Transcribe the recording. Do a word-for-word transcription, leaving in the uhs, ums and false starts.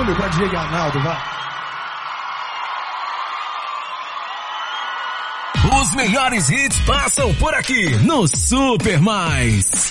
barulho pra Diego e Arnaldo, vai. Os melhores hits passam por aqui no Super Mais.